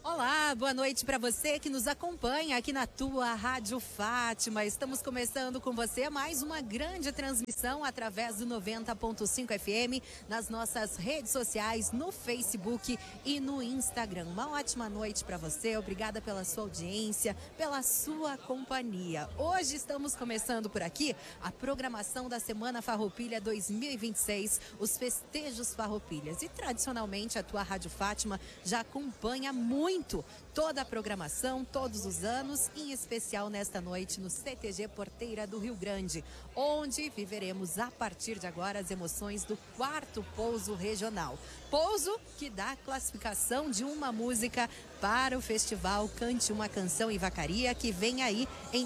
Olá, boa noite para você que nos acompanha aqui na tua Rádio Fátima. Estamos começando com você mais uma grande transmissão através do 90.5 FM, nas nossas redes sociais, no Facebook e no Instagram. Uma ótima noite para você, obrigada pela sua audiência, pela sua companhia. Hoje estamos começando por aqui a programação da Semana Farroupilha 2026, os festejos Farroupilhas. E tradicionalmente a tua Rádio Fátima já acompanha muito toda a programação, todos os anos, em especial nesta noite no CTG Porteira do Rio Grande, onde viveremos a partir de agora as emoções do 4º Pouso Regional. Pouso que dá a classificação de uma música para o festival Cante uma Canção em Vacaria, que vem aí em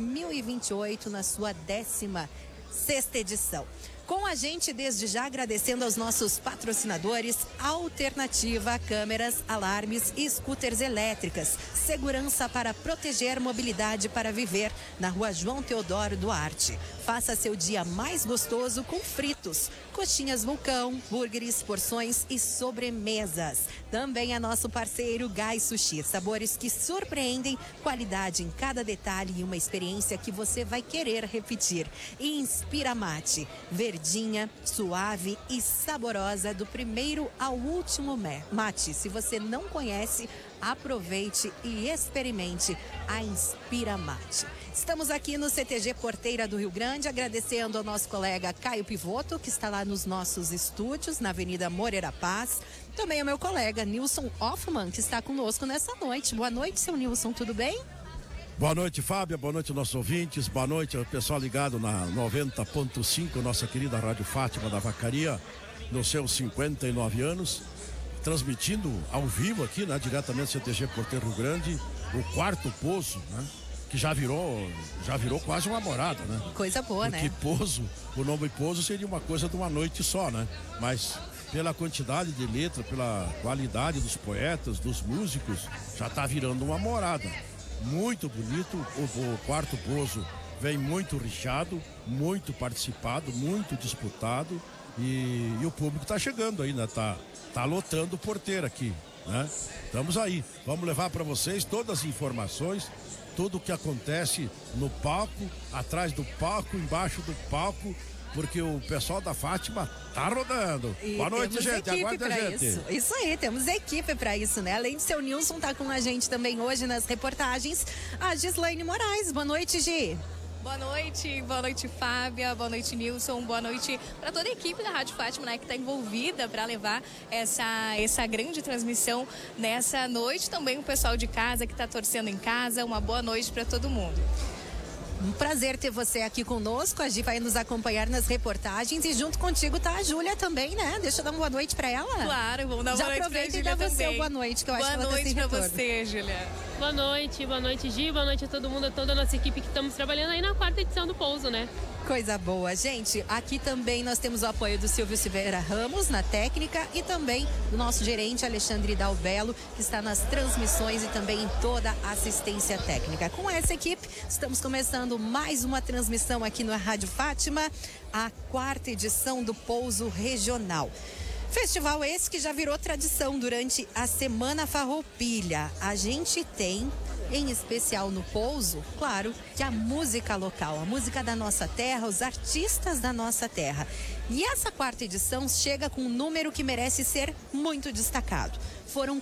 2028 na sua 16ª edição. Com a gente, desde já, agradecendo aos nossos patrocinadores, Alternativa, câmeras, alarmes e scooters elétricas. Segurança para proteger, mobilidade para viver, na Rua João Teodoro Duarte. Faça seu dia mais gostoso com fritos, coxinhas Vulcão, burgers, porções e sobremesas. Também é nosso parceiro Gai Sushi, sabores que surpreendem, qualidade em cada detalhe e uma experiência que você vai querer repetir. E Inspira Mate, verdinha, suave e saborosa, do primeiro ao último mate. Se você não conhece, aproveite e experimente a Inspira Mate. Estamos aqui no CTG Porteira do Rio Grande, agradecendo ao nosso colega Caio Pivoto, que está lá nos nossos estúdios, na Avenida Moreira Paz. Também ao meu colega Nilson Hoffman, que está conosco nessa noite. Boa noite, seu Nilson, tudo bem? Boa noite, Fábia, boa noite aos nossos ouvintes, boa noite ao pessoal ligado na 90.5, nossa querida Rádio Fátima da Vacaria, nos seus 59 anos, transmitindo ao vivo aqui, né, diretamente do CTG Porteira Rio Grande, o 4º Pouso, né? Que já virou quase uma morada, né? Coisa boa, porque, né? Pouso, o nome Pouso seria uma coisa de uma noite só, né? Mas pela quantidade de letra, pela qualidade dos poetas, dos músicos, já tá virando uma morada. Muito bonito, o 4º Pouso vem muito recheado, muito participado, muito disputado e o público tá chegando aí, né? Tá lotando o Porteira aqui, né? Estamos aí, vamos levar para vocês todas as informações, tudo o que acontece no palco, atrás do palco, embaixo do palco, porque o pessoal da Fátima tá rodando. E boa noite, gente. Aguarde a gente. Isso aí, temos equipe para isso, né? Além de seu Nilson, tá com a gente também hoje nas reportagens, a Gislaine Moraes. Boa noite, Gi. Boa noite Fábia, boa noite Nilson, boa noite para toda a equipe da Rádio Fátima, né, que está envolvida para levar essa grande transmissão nessa noite. Também o pessoal de casa que está torcendo em casa, uma boa noite para todo mundo. Um prazer ter você aqui conosco. A Gi vai nos acompanhar nas reportagens e junto contigo tá a Júlia também, né? Deixa eu dar uma boa noite pra ela. Claro, vamos dar uma boa noite pra Júlia também. Já aproveita e dá você uma boa noite, que eu acho que ela tá sem retorno. Boa noite pra você, Júlia. Boa noite, Gi, boa noite a todo mundo, a toda a nossa equipe que estamos trabalhando aí na 4ª edição do Pouso, né? Coisa boa, gente. Aqui também nós temos o apoio do Silvio Silveira Ramos na técnica e também do nosso gerente Alexandre Dalbello, que está nas transmissões e também em toda a assistência técnica. Com essa equipe, estamos começando mais uma transmissão aqui na Rádio Fátima, a 4ª edição do Pouso Regional. Festival esse que já virou tradição durante a Semana Farroupilha. A gente tem, em especial no Pouso, claro, que a música local, a música da nossa terra, os artistas da nossa terra. E essa 4ª edição chega com um número que merece ser muito destacado. Foram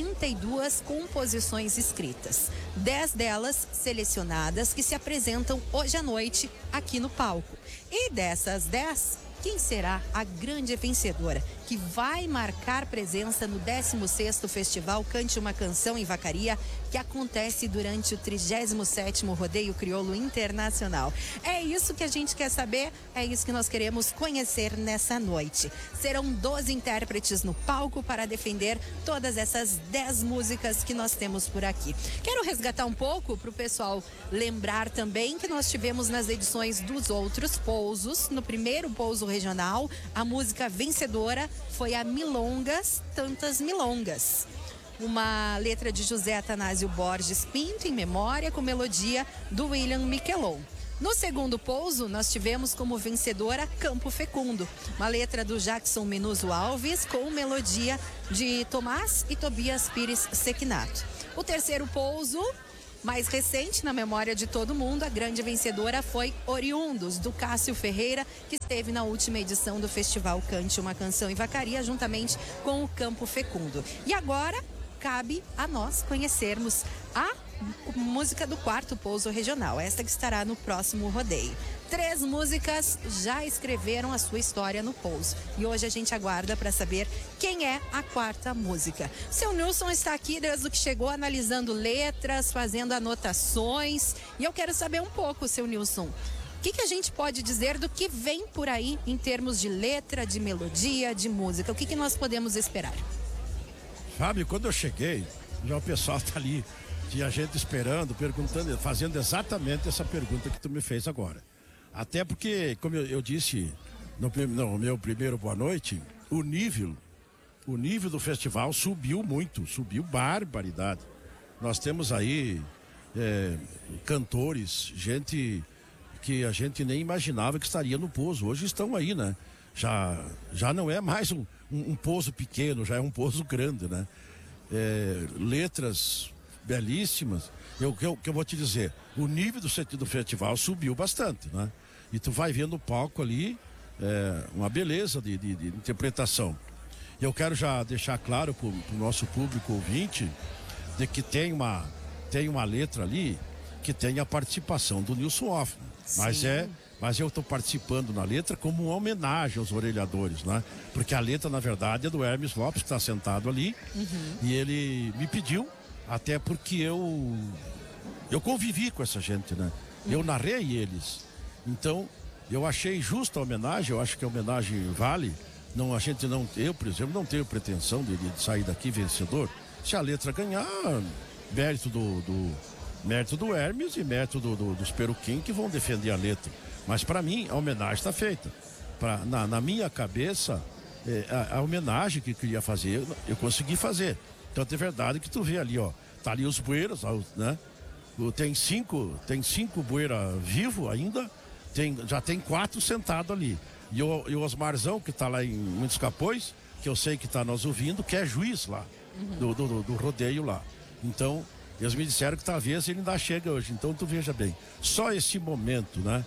42 composições escritas, 10 delas selecionadas, que se apresentam hoje à noite aqui no palco. E dessas 10, quem será a grande vencedora que vai marcar presença no 16º Festival Cante uma Canção em Vacaria, que acontece durante o 37º Rodeio Crioulo Internacional? É isso que a gente quer saber, é isso que nós queremos conhecer nessa noite. Serão 12 intérpretes no palco para defender todas essas 10 músicas que nós temos por aqui. Quero resgatar um pouco para o pessoal lembrar também que nós tivemos nas edições dos outros pousos, no primeiro Pouso Regional, a música vencedora foi a Milongas, Tantas Milongas. Uma letra de José Atanásio Borges Pinto, em memória, com melodia do William Miquelon. No segundo pouso, nós tivemos como vencedora Campo Fecundo, uma letra do Jackson Menuso Alves com melodia de Tomás e Tobias Pires Sequinato. O terceiro pouso, mais recente na memória de todo mundo, a grande vencedora foi Oriundos, do Cássio Ferreira, que esteve na última edição do Festival Cante uma Canção em Vacaria, juntamente com o Campo Fecundo. E agora, cabe a nós conhecermos a música do quarto pouso regional, esta que estará no próximo rodeio. 3 músicas já escreveram a sua história no pouso e hoje a gente aguarda para saber quem é a quarta música. Seu Nilson está aqui desde que chegou, analisando letras, fazendo anotações, e eu quero saber um pouco, seu Nilson, o que a gente pode dizer do que vem por aí em termos de letra, de melodia, de música? O que nós podemos esperar? Fábio, quando eu cheguei, já o pessoal tá ali, tinha gente esperando, perguntando, fazendo exatamente essa pergunta que tu me fez agora. Até porque, como eu disse no meu primeiro boa noite, o nível do festival subiu muito, subiu barbaridade. Nós temos aí cantores, gente que a gente nem imaginava que estaria no pouso. Hoje estão aí, né? Já não é mais um pouso pequeno, já é um pouso grande, né? Letras belíssimas. Que eu vou te dizer, o nível do festival subiu bastante, né? E tu vai vendo o palco ali, uma beleza de interpretação. Eu quero já deixar claro pro nosso público ouvinte de que tem uma letra ali que tem a participação do Nilson Hoffman. Mas eu estou participando na letra como uma homenagem aos orelhadores, né? Porque a letra, na verdade, é do Hermes Lopes, que está sentado ali. E ele me pediu, até porque eu convivi com essa gente, né? Eu narrei eles. Então, eu achei justa a homenagem, eu acho que a homenagem vale. Eu, por exemplo, não tenho pretensão de sair daqui vencedor. Se a letra ganhar, mérito do Hermes e mérito dos Peruquim, que vão defender a letra. Mas para mim, a homenagem está feita. Na minha cabeça, a homenagem que eu queria fazer, eu consegui fazer. Tanto é verdade que tu vê ali, ó, tá ali os bueiros, né? Tem cinco bueiras vivos ainda, já tem 4 sentados ali. E o Osmarzão, que tá lá em Muitos Capões, que eu sei que tá nos ouvindo, que é juiz lá, do rodeio lá. Então, eles me disseram que talvez ele ainda chega hoje. Então, tu veja bem, só esse momento, né?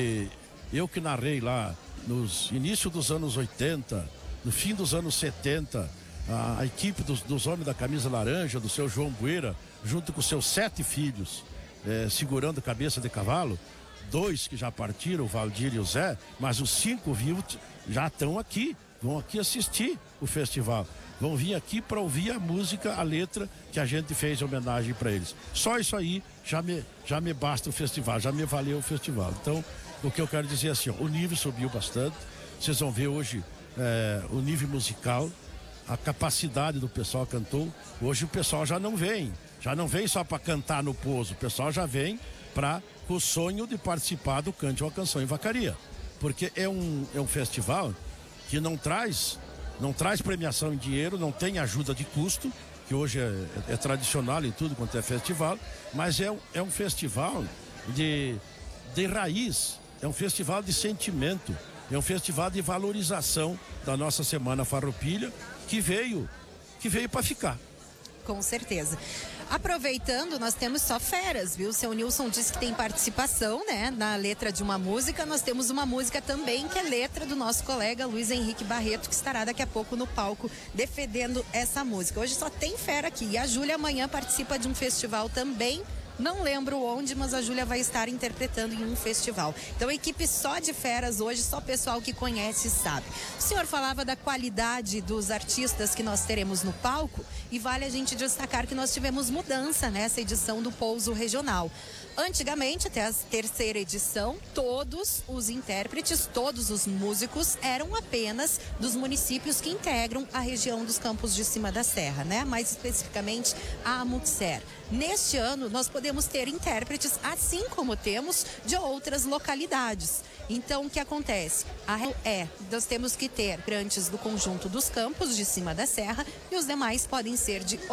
Eu que narrei lá nos início dos anos 80, no fim dos anos 70, a equipe dos Homens da Camisa Laranja, do seu João Bueira, junto com seus 7 filhos, segurando cabeça de cavalo, 2 que já partiram, o Valdir e o Zé, mas os 5 vivos já estão aqui, vão aqui assistir o festival. Vão vir aqui para ouvir a música, a letra que a gente fez em homenagem para eles. Só isso aí já me basta o festival, já me valeu o festival. Então, o que eu quero dizer é assim, ó, o nível subiu bastante. Vocês vão ver hoje o nível musical, a capacidade do pessoal cantou. Hoje o pessoal já não vem só para cantar no pouso, o pessoal já vem com o sonho de participar do Cante uma Canção em Vacaria. Porque é um festival que não traz premiação em dinheiro, não tem ajuda de custo, que hoje é tradicional em tudo quanto é festival, mas é um festival de raiz, é um festival de sentimento, é um festival de valorização da nossa Semana Farroupilha, que veio para ficar. Com certeza. Aproveitando, nós temos só feras, viu? Seu Nilson disse que tem participação, né, na letra de uma música. Nós temos uma música também que é letra do nosso colega Luiz Henrique Barreto, que estará daqui a pouco no palco defendendo essa música. Hoje só tem fera aqui. E a Júlia amanhã participa de um festival também. Não lembro onde, mas a Júlia vai estar interpretando em um festival. Então, equipe só de feras hoje, só pessoal que conhece sabe. O senhor falava da qualidade dos artistas que nós teremos no palco e vale a gente destacar que nós tivemos mudança nessa edição do Pouso Regional. Antigamente, até a 3ª edição, todos os intérpretes, todos os músicos eram apenas dos municípios que integram a região dos Campos de Cima da Serra, né? Mais especificamente a Amuxer. Neste ano, nós podemos ter intérpretes, assim como temos de outras localidades. Então, o que acontece? Nós temos que ter grandes do conjunto dos Campos de Cima da Serra e os demais podem ser de